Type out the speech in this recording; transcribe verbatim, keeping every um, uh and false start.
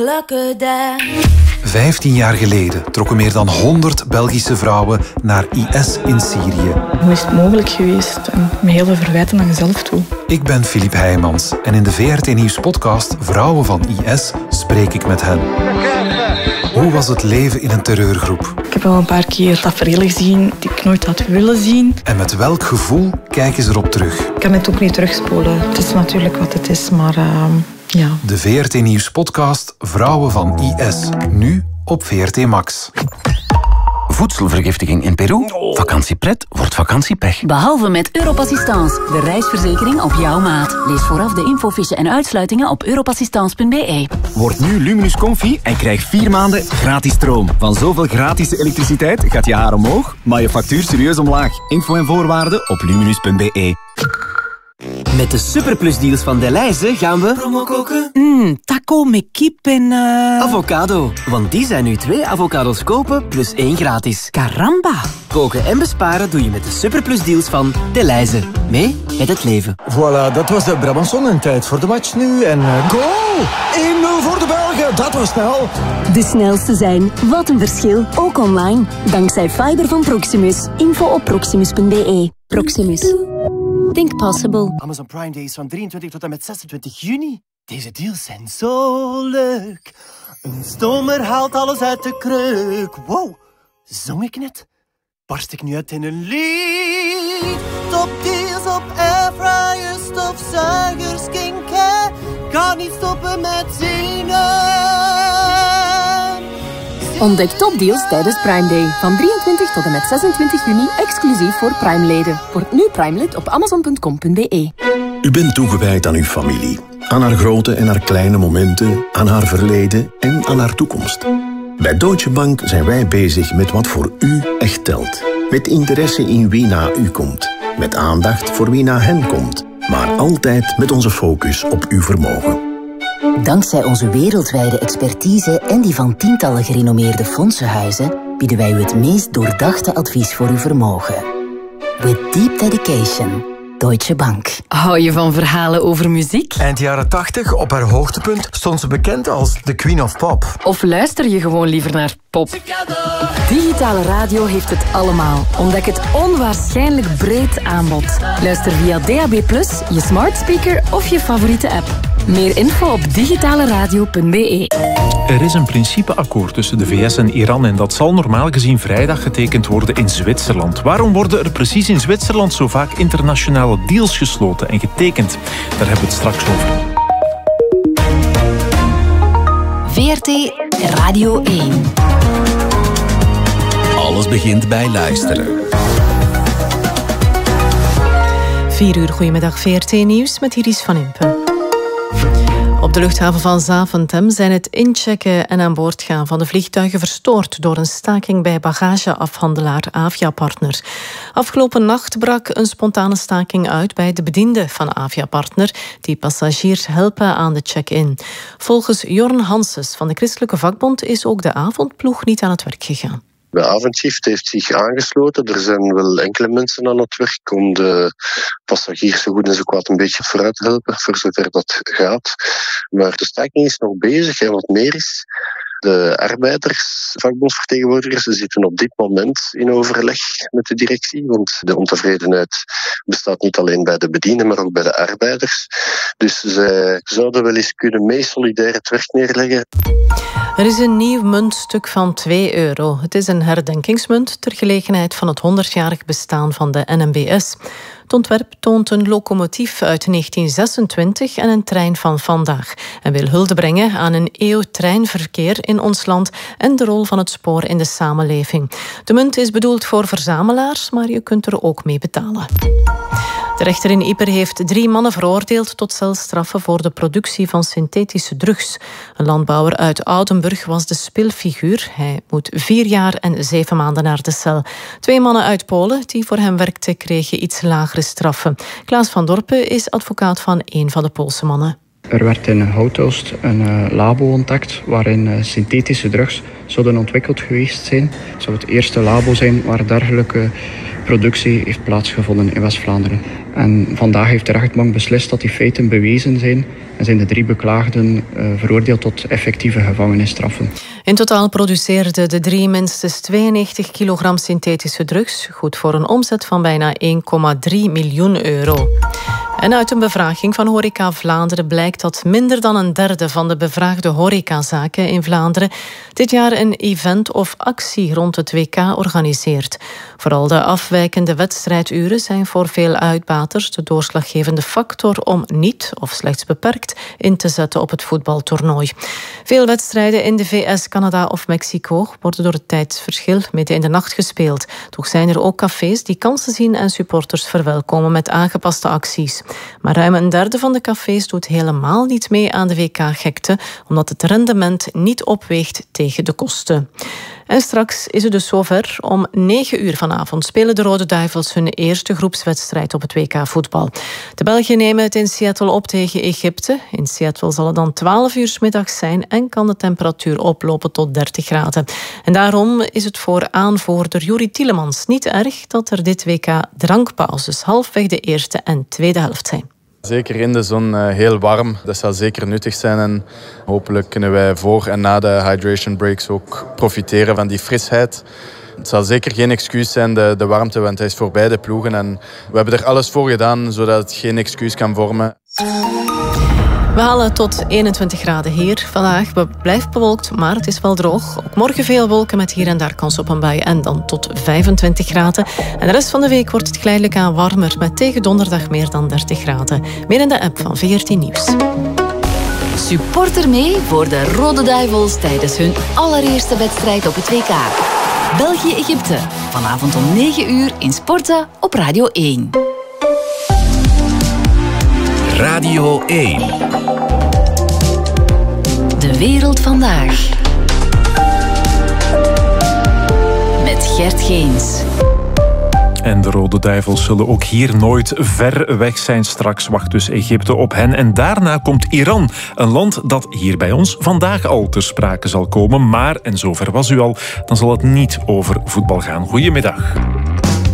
Vijftien jaar geleden trokken meer dan honderd Belgische vrouwen naar I S in Syrië. Hoe is het mogelijk geweest? En met heel veel verwijten aan jezelf toe. Ik ben Filip Heijmans en in de V R T Nieuws podcast Vrouwen van I S spreek ik met hen. Hoe was het leven in een terreurgroep? Ik heb wel een paar keer tafereelen gezien die ik nooit had willen zien. En met welk gevoel kijken ze erop terug? Ik kan het ook niet terugspoelen. Het is natuurlijk wat het is, maar uh, ja. De V R T Nieuws podcast Vrouwen van I S. Nu op V R T Max. Voedselvergiftiging in Peru? Vakantiepret wordt vakantiepech. Behalve met Europassistance, de reisverzekering op jouw maat. Lees vooraf de infofiche en uitsluitingen op europassistance punt b e. Word nu Luminus Comfy en krijg vier maanden gratis stroom. Van zoveel gratis elektriciteit gaat je haar omhoog, maar je factuur serieus omlaag. Info en voorwaarden op luminus punt b e. Met de superplusdeals van Delhaize gaan we... Promo koken? Mmm, taco met kip en... Uh... Avocado. Want die zijn nu twee avocados kopen plus één gratis. Caramba. Koken en besparen doe je met de superplusdeals van Delhaize. Mee met het leven. Voilà, dat was de Brabanson en tijd voor de match nu. En uh, goal! één nul voor de Belgen, dat was snel. De snelste zijn. Wat een verschil. Ook online. Dankzij fiber van Proximus. Info op proximus punt b e. Proximus. Think possible. Amazon Prime Days van drieëntwintig tot en met zesentwintig juni. Deze deals zijn zo leuk. Een stomer haalt alles uit de kreuk. Wow, zong ik net? Barst ik nu uit in een lied? Top deals op airfryers, stofzuigers, skincare. Kan niet stoppen met zingen. Ontdek topdeals tijdens Prime Day. Van drieëntwintig tot en met zesentwintig juni, exclusief voor Prime-leden. Word nu Prime-lid op amazon punt com punt b e. U bent toegewijd aan uw familie. Aan haar grote en haar kleine momenten, aan haar verleden en aan haar toekomst. Bij Deutsche Bank zijn wij bezig met wat voor u echt telt. Met interesse in wie na u komt. Met aandacht voor wie na hen komt. Maar altijd met onze focus op uw vermogen. Dankzij onze wereldwijde expertise en die van tientallen gerenommeerde fondsenhuizen bieden wij u het meest doordachte advies voor uw vermogen. With deep dedication. Deutsche Bank. Hou je van verhalen over muziek? Eind jaren tachtig, op haar hoogtepunt, stond ze bekend als de Queen of Pop. Of luister je gewoon liever naar pop? Digitale radio heeft het allemaal. Ontdek het onwaarschijnlijk breed aanbod. Luister via D A B plus, je smart speaker of je favoriete app. Meer info op digitale radio punt b e. Er is een principeakkoord tussen de V S en Iran en dat zal normaal gezien vrijdag getekend worden in Zwitserland. Waarom worden er precies in Zwitserland zo vaak internationale deals gesloten en getekend? Daar hebben we het straks over. V R T Radio één. Alles begint bij luisteren. vier uur, goedemiddag V R T Nieuws met Iris van Impen. Op de luchthaven van Zaventem zijn het inchecken en aan boord gaan van de vliegtuigen verstoord door een staking bij bagageafhandelaar Aviapartner. Afgelopen nacht brak een spontane staking uit bij de bedienden van Aviapartner, die passagiers helpen aan de check-in. Volgens Jorn Hanses van de Christelijke Vakbond is ook de avondploeg niet aan het werk gegaan. De avondshift heeft zich aangesloten. Er zijn wel enkele mensen aan het werk om de passagiers zo goed en zo kwaad een beetje vooruit te helpen, voor zover dat gaat. Maar de staking is nog bezig en wat meer is, de arbeiders, vakbondsvertegenwoordigers, ze zitten op dit moment in overleg met de directie, want de ontevredenheid bestaat niet alleen bij de bedienden, maar ook bij de arbeiders. Dus zij zouden wel eens kunnen mee solidair het werk neerleggen. Er is een nieuw muntstuk van twee euro. Het is een herdenkingsmunt ter gelegenheid van het honderdjarig bestaan van de N M B S. Het ontwerp toont een locomotief uit negentien zesentwintig en een trein van vandaag en wil hulde brengen aan een eeuw treinverkeer in ons land en de rol van het spoor in de samenleving. De munt is bedoeld voor verzamelaars, maar je kunt er ook mee betalen. De rechter in Ieper heeft drie mannen veroordeeld tot celstraffen voor de productie van synthetische drugs. Een landbouwer uit Oudenburg was de speelfiguur. Hij moet vier jaar en zeven maanden naar de cel. Twee mannen uit Polen die voor hem werkten kregen iets lagere straffen. Klaas van Dorpen is advocaat van een van de Poolse mannen. Er werd in Houtoost een uh, labo ontdekt waarin uh, synthetische drugs zouden ontwikkeld geweest zijn. Het zou het eerste labo zijn waar dergelijke productie heeft plaatsgevonden in West-Vlaanderen. En vandaag heeft de rechtbank beslist dat die feiten bewezen zijn en zijn de drie beklaagden uh, veroordeeld tot effectieve gevangenisstraffen. In totaal produceerden de drie minstens tweeënnegentig kilogram synthetische drugs, goed voor een omzet van bijna één komma drie miljoen euro. En uit een bevraging van Horeca Vlaanderen blijkt dat minder dan een derde van de bevraagde horecazaken in Vlaanderen dit jaar een event of actie rond het W K organiseert. Vooral de afwijkende wedstrijduren zijn voor veel uitbaters de doorslaggevende factor om niet, of slechts beperkt, in te zetten op het voetbaltoernooi. Veel wedstrijden in de V S, Canada of Mexico worden door het tijdsverschil midden in de nacht gespeeld. Toch zijn er ook cafés die kansen zien en supporters verwelkomen met aangepaste acties. Maar ruim een derde van de cafés doet helemaal niet mee aan de W K-gekte, omdat het rendement niet opweegt tegen de kosten. En straks is het dus zover. Om negen uur vanavond spelen de Rode Duivels hun eerste groepswedstrijd op het W K voetbal. De Belgen nemen het in Seattle op tegen Egypte. In Seattle zal het dan twaalf uur 's middags zijn en kan de temperatuur oplopen tot dertig graden. En daarom is het voor aanvoerder Juri Tielemans niet erg dat er dit W K drankpauzes halfweg de eerste en tweede helft zijn. Zeker in de zon uh, heel warm. Dat zal zeker nuttig zijn en hopelijk kunnen wij voor en na de hydration breaks ook profiteren van die frisheid. Het zal zeker geen excuus zijn, de, de warmte, want hij is voor beide ploegen. En we hebben er alles voor gedaan, zodat het geen excuus kan vormen. We halen tot eenentwintig graden hier vandaag. Het blijft bewolkt, maar het is wel droog. Ook morgen veel wolken met hier en daar kans op een bui. En dan tot vijfentwintig graden. En de rest van de week wordt het geleidelijk aan warmer. Met tegen donderdag meer dan dertig graden. Meer in de app van veertien Nieuws. Supporter mee voor de Rode Duivels tijdens hun allereerste wedstrijd op het W K. België-Egypte. Vanavond om negen uur in Sporten op Radio één. Radio één. De wereld vandaag. Met Gert Geens. En de Rode Duivels zullen ook hier nooit ver weg zijn. Straks wacht dus Egypte op hen. En daarna komt Iran. Een land dat hier bij ons vandaag al ter sprake zal komen. Maar, en zover was u al, dan zal het niet over voetbal gaan. Goedemiddag.